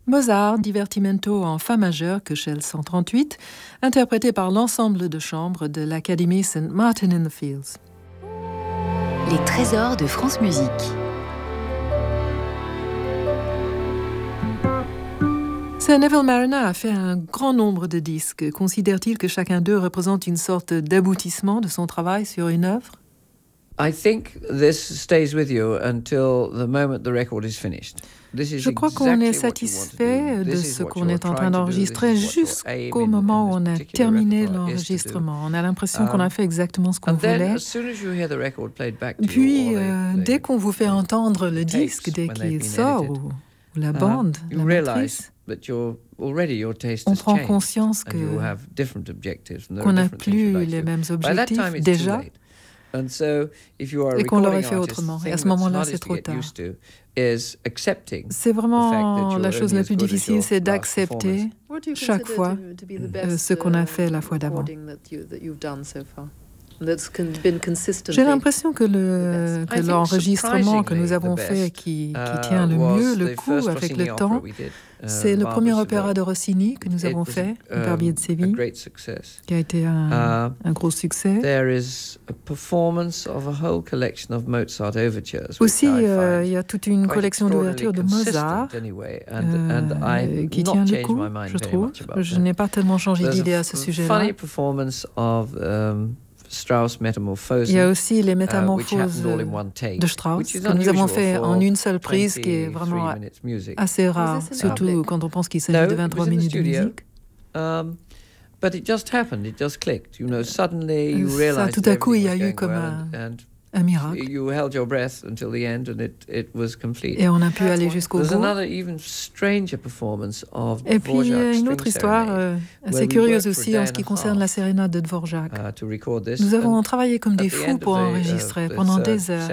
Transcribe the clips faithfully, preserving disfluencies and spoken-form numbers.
Mozart, Divertimento en Fa majeur, Köchel cent trente-huit, interprété par l'ensemble de chambre de l'Académie Saint Martin in the Fields. Les trésors de France Musique. Sir Neville Mariner a fait un grand nombre de disques. Considère-t-il que chacun d'eux représente une sorte d'aboutissement de son travail sur une œuvre? I think this stays with you until the moment the record is finished. Je crois qu'on est satisfait de ce qu'on est en train d'enregistrer jusqu'au moment où on a terminé l'enregistrement. On a l'impression qu'on a fait exactement ce qu'on voulait. Puis, euh, dès qu'on vous fait entendre le disque, dès qu'il sort, ou, ou la bande, la matrice, on prend conscience que, qu'on n'a plus les mêmes objectifs déjà. Et qu'on l'aurait fait autrement. Et à ce moment-là, c'est trop tard. C'est vraiment la chose la plus difficile, c'est d'accepter chaque fois euh, ce qu'on a fait la fois d'avant. J'ai l'impression que, le, que l'enregistrement que nous avons fait qui, qui tient le mieux le coup avec le temps, c'est le premier opéra de Rossini que nous avons fait, Le Barbier de Séville, qui a été un, un gros succès. Aussi, euh, il y a toute une collection d'ouvertures de Mozart euh, qui tient le coup, je trouve. Je n'ai pas tellement changé d'idée à ce sujet-là. Il y a aussi les métamorphoses de Strauss que nous avons fait en une seule prise, qui est vraiment assez rare, surtout quand on pense qu'il s'agit de vingt-trois minutes de musique. Ça, tout à coup, il y a eu comme un, un miracle. Et on a pu aller jusqu'au bout. Et puis, il y a une autre histoire euh, assez curieuse aussi en ce qui concerne la sérénade de Dvorak. Nous avons travaillé comme des fous pour enregistrer pendant des heures.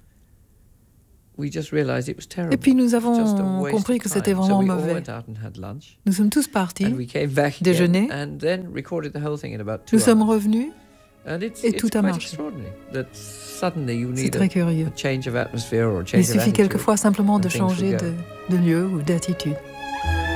Et puis nous avons compris que c'était vraiment mauvais. Nous sommes tous partis déjeuner. Nous sommes revenus et tout a marché. C'est très curieux. Il suffit quelquefois simplement de changer de, de lieu ou d'attitude.